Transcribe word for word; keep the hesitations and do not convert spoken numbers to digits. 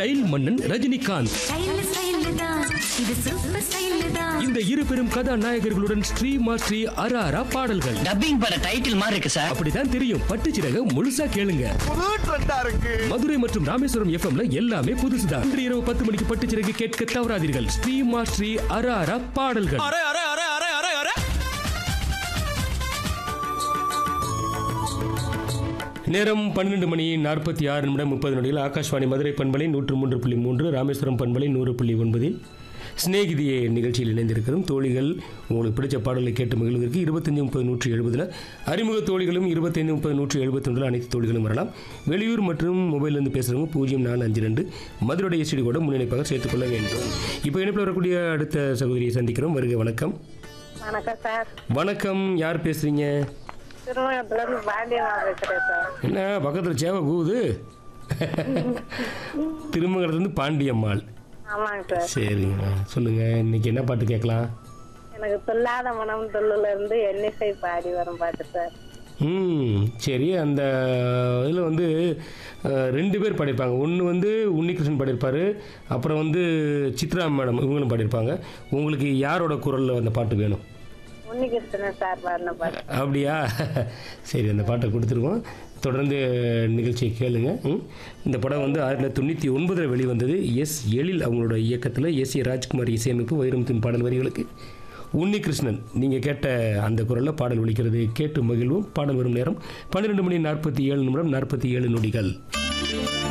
Style மன்னன் ரஜினிகாந்த். இந்த இரு பெரும் கதாநாயகர்களுடன் ஸ்ரீமா ஸ்ரீ அராரா பாடல்கள். டப்பிங் பட டைட்டில் மாதிரி இருக்கு சார். அப்படிதான் தெரியும். பட்டுச்சிறக முழுசா கேளுங்க. மதுரை மற்றும் ராமேஸ்வரம் எஃப்எம்ல எல்லாமே புதுசுதான். இன்று இரவு பத்து மணிக்கு பட்டுச்சிறகு கேட்க தவறாதீர்கள். ஸ்ரீமா ஸ்ரீ அராரா பாடல்கள். நேரம் பன்னிரண்டு மணி நாற்பத்தி ஆறு நிமிடம் முப்பது நொடியில் ஆகாஷ்வாணி மதுரை பண்பலை நூற்று மூன்று புள்ளி மூன்று, ராமேஸ்வரம் பண்பலை நூறு புள்ளி ஒன்பதில் ஸ்நேகிதியே நிகழ்ச்சியில் இணைந்திருக்கிறோம். தோழிகள் உங்களுக்கு பிடிச்ச பாடலை கேட்டு மகிழ்வதற்கு இருபத்தஞ்சு முப்பது நூற்றி எழுபதில் அறிமுக தோழிகளும் இருபத்தைந்து முப்பது நூற்றி எழுபத்தி ஒன்றில் அனைத்து தோழிகளும் வரலாம். வெளியூர் மற்றும் மொபைலிருந்து பேசுகிறவங்க பூஜ்ஜியம் நாலு அஞ்சு ரெண்டு மதுரைடைய எஸ்டி கூட முன்னிணைப்பாக சேர்த்துக்கொள்ள வேண்டும். இப்போ இணைப்பில் வரக்கூடிய அடுத்த சகோதரியை சந்திக்கிறோம். வருக. வணக்கம். வணக்கம் சார். வணக்கம். யார் பேசுறீங்க? என்ன பக்கத்தில் சேவை கூவுது? திருமங்கலத்துலேருந்து பாண்டியம்மாள். சரிங்க, சொல்லுங்க. இன்னைக்கு என்ன பாட்டு கேட்கலாம்? எனக்கு சொல்லாத மனம் தொல்லுல இருந்து எண்ணிசை பாடி வரும் பாட்டு சார். ம் சரி. அந்த இதில் வந்து ரெண்டு பேர் பாடியிருப்பாங்க. ஒன்று வந்து உன்னிகிருஷ்ணன் பாடியிருப்பார், அப்புறம் வந்து சித்ரா மேடம் இவங்களும் பாடியிருப்பாங்க. உங்களுக்கு யாரோட குரலில் அந்த பாட்டு வேணும்? உன்னிகிருஷ்ணன் சார் பாடின பாட்டு. அப்படியா? சரி, அந்த பாட்டை கொடுத்துருவோம். தொடர்ந்து நிகழ்ச்சியை கேளுங்க. இந்த படம் வந்து ஆயிரத்தி தொள்ளாயிரத்தி தொண்ணூற்றி ஒன்பதில் வெளிவந்தது. எஸ் எழில் அவங்களோட இயக்கத்தில் எஸ் ஏ ராஜ்குமார் இசையமைப்பு, வைரமுத்தின் பாடல் வரிகளுக்கு உன்னிகிருஷ்ணன் நீங்கள் கேட்ட அந்த குரலில் பாடல் ஒலிக்கிறது. கேட்டு மகிழ்வோம். பாடல் வரும் நேரம் பன்னிரெண்டு மணி நாற்பத்தி ஏழு நிமிடம் நாற்பத்தி ஏழு நொடிகள்.